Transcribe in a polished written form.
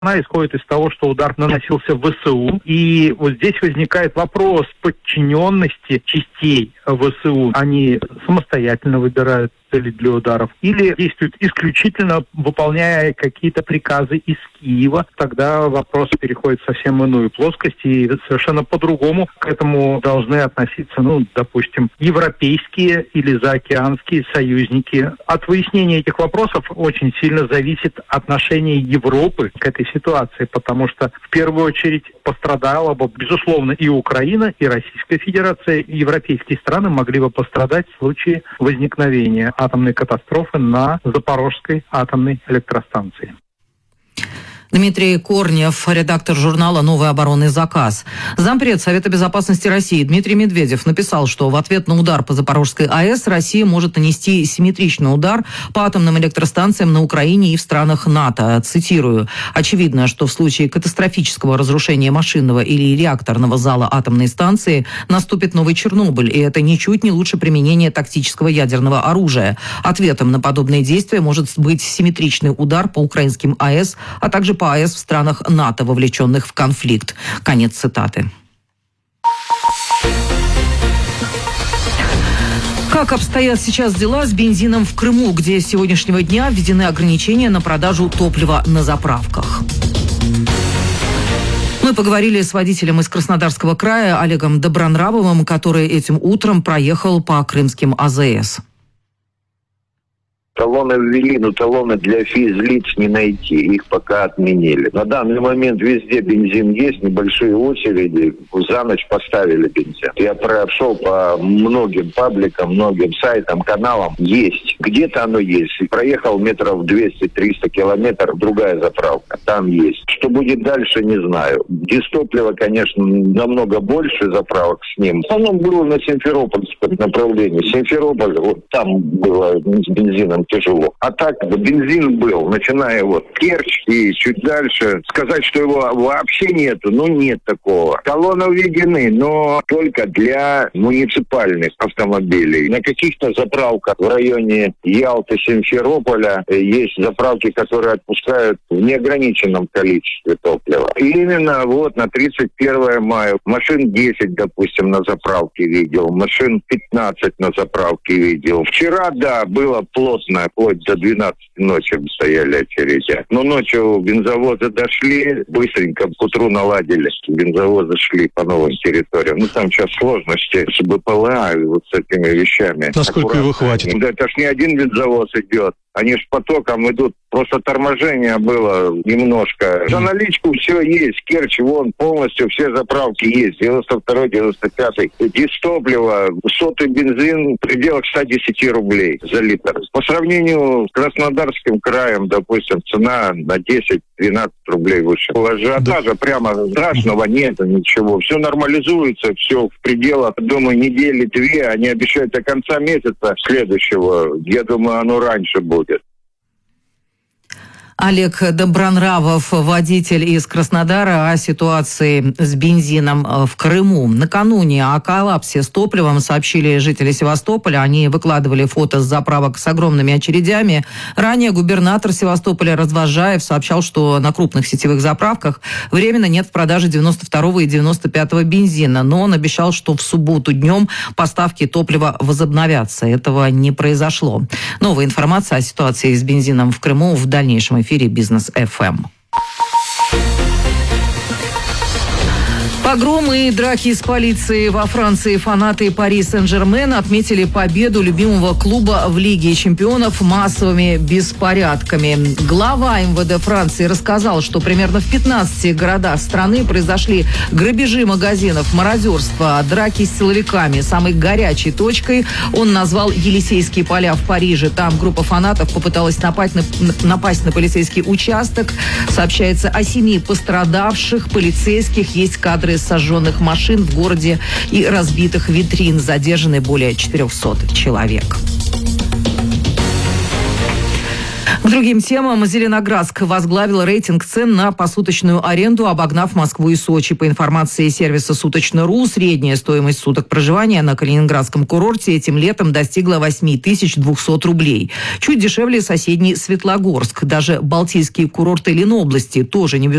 Она исходит из того, что удар наносился в ВСУ. И вот здесь возникает вопрос подчиненности частей ВСУ. Они самостоятельно выбирают цели для ударов или действуют исключительно выполняя какие-то приказы из Киева. Тогда вопрос переходит в совсем иную плоскость, и совершенно по-другому к этому должны относиться, допустим, европейские или заокеанские союзники. От выяснения этих вопросов очень сильно зависит отношение Европы к этой ситуации, потому что в первую очередь пострадала бы, безусловно, и Украина, и Российская Федерация, и европейские страны могли бы пострадать в случае возникновения атомной катастрофы на Запорожской атомной электростанции. Дмитрий Корнев, редактор журнала «Новый оборонный заказ». Зампред Совета безопасности России Дмитрий Медведев написал, что в ответ на удар по Запорожской АЭС Россия может нанести симметричный удар по атомным электростанциям на Украине и в странах НАТО. Цитирую. «Очевидно, что в случае катастрофического разрушения машинного или реакторного зала атомной станции наступит новый Чернобыль, и это ничуть не лучше применения тактического ядерного оружия. Ответом на подобные действия может быть симметричный удар по украинским АЭС, а также по АЭС в странах НАТО, вовлеченных в конфликт». Конец цитаты. Как обстоят сейчас дела с бензином в Крыму, где с сегодняшнего дня введены ограничения на продажу топлива на заправках? Мы поговорили с водителем из Краснодарского края Олегом Добронравовым, который этим утром проехал по крымским АЗС. Талоны ввели, но талоны для физлиц не найти. Их пока отменили. На данный момент везде бензин есть, небольшие очереди. За ночь поставили бензин. Я прошел по многим пабликам, многим сайтам, каналам. Есть. Где-то оно есть. Проехал метров 200-300 километров, другая заправка. Там есть. Что будет дальше, не знаю. Дистоплива, конечно, намного больше заправок с ним. В основном было на Симферопольском направлении. Симферополь, вот там было с бензином тяжело. А так бензин был, начиная Керчь и чуть дальше. Сказать, что его вообще нету, нет такого. Талоны введены, но только для муниципальных автомобилей. На каких-то заправках в районе Ялты, Симферополя есть заправки, которые отпускают в неограниченном количестве топлива. И именно на 31 мая машин 10, допустим, на заправке видел, машин 15 на заправке видел. Вчера, было плотно, вплоть до 12 ночи стояли очереди. Но ночью бензовозы дошли, быстренько к утру наладили. Бензовозы шли по новым территориям. Там сейчас сложности с БПЛА и с этими вещами. Насколько его хватит? Да, это ж не один бензовоз идет. Они ж потоком идут. Просто торможение было немножко. За наличку все есть. Керчь, полностью все заправки есть. 92-й, 95-й. Дистопливо, сотый бензин в пределах 110 рублей за литр. По сравнению с Краснодарским краем, допустим, цена на 10-12 рублей выше. Ажиотажа прямо страшного нет, ничего. Все нормализуется, все в пределах, думаю, недели-две. Они обещают до конца месяца следующего. Я думаю, оно раньше будет. Олег Добронравов, водитель из Краснодара, о ситуации с бензином в Крыму. Накануне о коллапсе с топливом сообщили жители Севастополя. Они выкладывали фото с заправок с огромными очередями. Ранее губернатор Севастополя Развозжаев сообщал, что на крупных сетевых заправках временно нет в продаже 92-го и 95-го бензина. Но он обещал, что в субботу днем поставки топлива возобновятся. Этого не произошло. Новая информация о ситуации с бензином в Крыму в дальнейшем эфире Бизнес ФМ. Погромы и драки с полицией во Франции. Фанаты Пари Сен-Жермен отметили победу любимого клуба в Лиге чемпионов массовыми беспорядками. Глава МВД Франции рассказал, что примерно в 15 городах страны произошли грабежи магазинов, мародерство, драки с силовиками. Самой горячей точкой он назвал Елисейские поля в Париже. Там группа фанатов попыталась напасть на полицейский участок. Сообщается о 7 пострадавших полицейских. Есть кадры сожженных машин в городе и разбитых витрин. Задержаны более 400 человек. К К другим темам. Зеленоградск возглавил рейтинг цен на посуточную аренду, обогнав Москву и Сочи. По информации сервиса «Суточно.ру», средняя стоимость суток проживания на Калининградском курорте этим летом достигла 8200 рублей. Чуть дешевле соседний Светлогорск. Даже балтийские курорты Ленобласти тоже не